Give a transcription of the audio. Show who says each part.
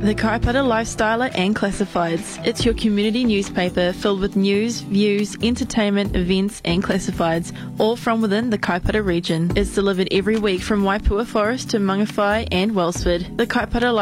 Speaker 1: The Kaipara Lifestyler and Classifieds. It's your community newspaper filled with news, views, entertainment, events and classifieds, all from within the Kaipara region. It's delivered every week from Waipua Forest to Mangawhai and Wellsford. The Kaipara